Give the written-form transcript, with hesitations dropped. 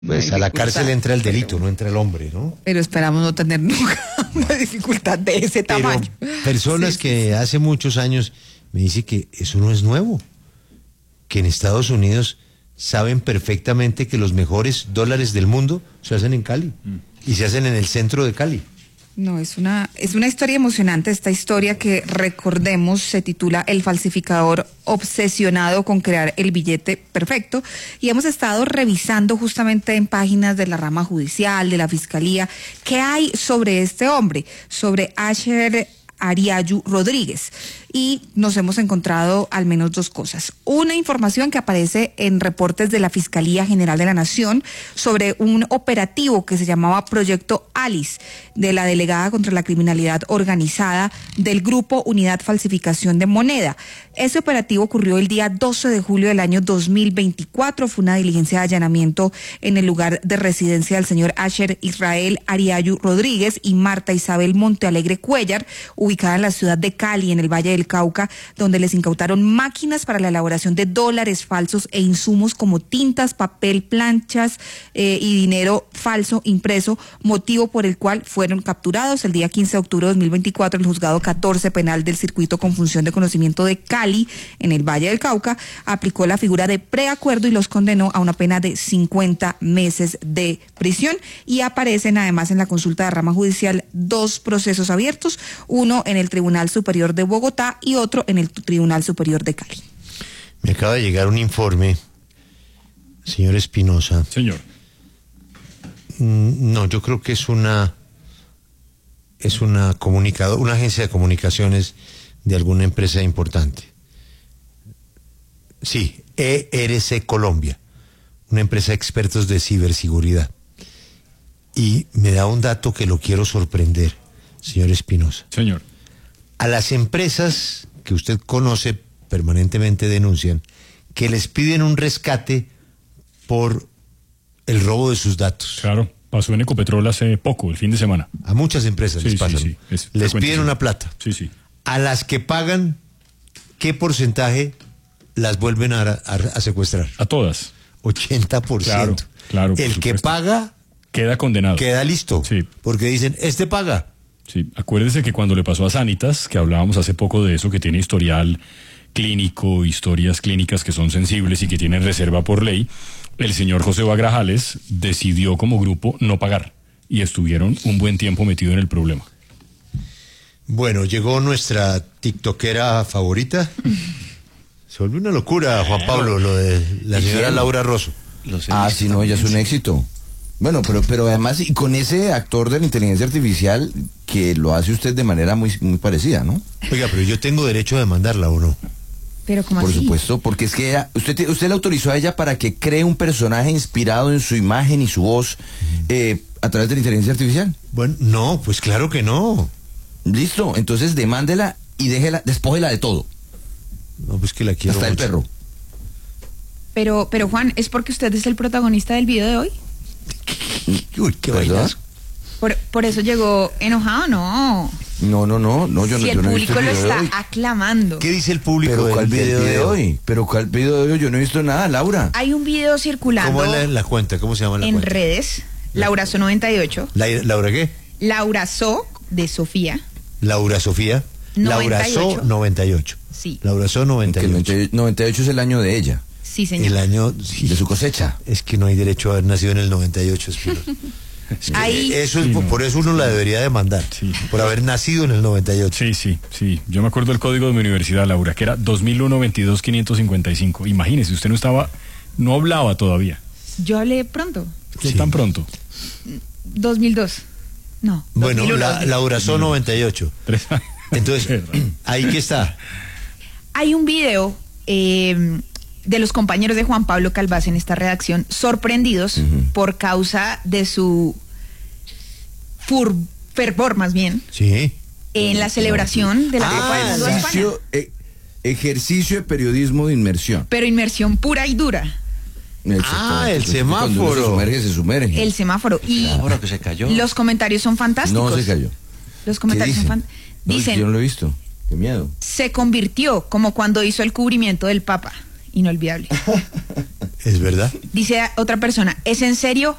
Pues a la cárcel entra el delito, no entra el hombre, ¿no? Pero esperamos no tener nunca una dificultad de ese tamaño. Personas que hace muchos años me dicen que eso no es nuevo, que en Estados Unidos saben perfectamente que los mejores dólares del mundo se hacen en Cali y se hacen en el centro de Cali. No, es una historia emocionante. Esta historia que, recordemos, se titula El falsificador obsesionado con crear el billete perfecto, y hemos estado revisando justamente en páginas de la rama judicial, de la fiscalía, qué hay sobre este hombre, sobre Asher Ariayu Rodríguez, y nos hemos encontrado al menos dos cosas. Una información que aparece en reportes de la Fiscalía General de la Nación sobre un operativo que se llamaba Proyecto Alice, de la Delegada contra la Criminalidad Organizada del Grupo Unidad Falsificación de Moneda. Ese operativo ocurrió el día 12 de julio del año 2024. Fue una diligencia de allanamiento en el lugar de residencia del señor Asher Israel Ariayu Rodríguez y Marta Isabel Montealegre Cuellar, ubicada en la ciudad de Cali, en el Valle del Cauca, donde les incautaron máquinas para la elaboración de dólares falsos e insumos como tintas, papel, planchas y dinero falso impreso, motivo por el cual fueron capturados. El día 15 de octubre de 2024, el juzgado 14 penal del circuito con función de conocimiento de Cali, en el Valle del Cauca, aplicó la figura de preacuerdo y los condenó a una pena de 50 meses de prisión. Y aparecen además en la consulta de rama judicial dos procesos abiertos, uno en el Tribunal Superior de Bogotá y otro en el Tribunal Superior de Cali. Me acaba de llegar un informe, señor Espinosa. Señor. No, yo creo que es una agencia de comunicaciones de alguna empresa importante. Sí, ERC Colombia, una empresa de expertos de ciberseguridad. Y me da un dato que lo quiero sorprender, señor Espinosa. Señor. A las empresas que usted conoce permanentemente denuncian que les piden un rescate por el robo de sus datos. Claro, pasó en Ecopetrol hace poco, el fin de semana. A muchas empresas les pasa. Sí, les piden una plata. Sí. A las que pagan, ¿qué porcentaje las vuelven a secuestrar? A todas. 80%. Claro. El que paga queda condenado. Queda listo. Sí. Porque dicen, este paga. Sí, acuérdese que cuando le pasó a Sanitas, que hablábamos hace poco de eso, que tiene historial clínico, historias clínicas que son sensibles y que tienen reserva por ley, el señor José Grajales decidió como grupo no pagar y estuvieron un buen tiempo metidos en el problema. Bueno, llegó nuestra tiktokera favorita. Se volvió una locura, Juan Pablo, lo de la señora Laura Rosso. Sí, no, ella es un éxito. Bueno, pero además, y con ese actor de la inteligencia artificial que lo hace usted de manera muy parecida, ¿no? Oiga, pero yo tengo derecho a demandarla, ¿o no? Pero ¿cómo Por así? supuesto, porque es que usted le autorizó a ella para que cree un personaje inspirado en su imagen y su voz a través de la inteligencia artificial. Bueno, no, pues claro que no. Listo, entonces demándela y despójela de todo. No, pues que la quiero hasta mucho. el perro. Pero Juan, ¿es porque usted es el protagonista del video de hoy? Uy, qué bailazo. Por eso llegó enojado, no. No, yo si no. el Yo no he público visto el lo video está de hoy. aclamando. ¿Qué dice el público Pero del ¿cuál video de hoy? Pero ¿cuál video de hoy? Yo no he visto nada, Laura. Hay un video circulando. ¿Cómo es la cuenta? ¿Cómo se llama la en cuenta? redes. Laurazo 98. ¿Laura qué? Laurazo de Sofía. Laura Sofía. 98. Laurazo 98. Sí. Laurazo 98. Que el 98 es el año de ella. Sí, señor. El año sí. De su cosecha. Es que no hay derecho a haber nacido en el 98, Espinosa. Es que Ahí, eso es, sí, no. por eso uno la debería demandar. Sí. Por haber nacido en el 98. Sí. Yo me acuerdo del código de mi universidad, Laura, que era 2001-22-555. Imagínese, usted no hablaba todavía. yo hablé pronto. ¿Qué tan pronto? 2002. No. Bueno, 2001. Laurazó 98. 3 años. Entonces, ahí que está. Hay un video de los compañeros de Juan Pablo Calvás en esta redacción, sorprendidos por causa de su fervor, más bien, Sí. en la celebración de la Copa del Mundo de España. Ejercicio de periodismo de inmersión. Pero inmersión pura y dura. El Cuando semáforo. uno se sumerge. El semáforo. Y Ahora que se cayó. los comentarios son fantásticos. No se cayó. Los comentarios son fantásticos. No, Dicen, yo no lo he visto. Qué miedo. se convirtió como cuando hizo el cubrimiento del Papa. Inolvidable. Es verdad. Dice otra persona, ¿es en serio?